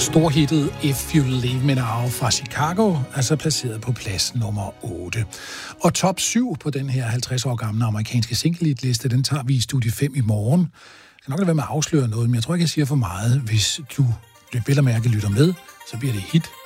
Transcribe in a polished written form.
Storhittet If You Leave Me Now fra Chicago, altså placeret på plads nummer 8. Og top 7 på den her 50 år gamle amerikanske single-liste, den tager vi i studie 5 i morgen. Jeg kan nok lade være med at afsløre noget, men jeg tror ikke, jeg siger for meget. Hvis du vel og mærke lytter med, så bliver det hit